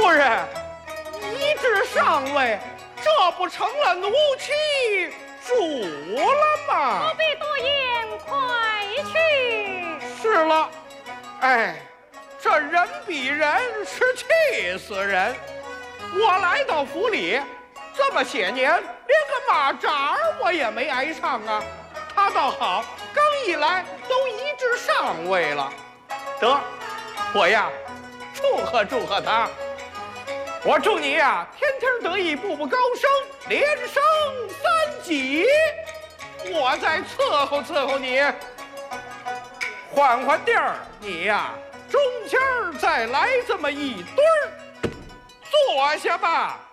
夫人，一至上位，这不成了奴妻主了吗？ 不必多言，快去。 是了，哎，这人比人是气死人。我来到府里这么些年，连个马扎我也没挨上啊。他倒好，刚一来都一至上位了。得，我呀，祝贺他。我祝你呀，天天得意，步步高升，连升3级。我再伺候你，换地儿，你呀，中间再来这么一堆儿，坐下吧。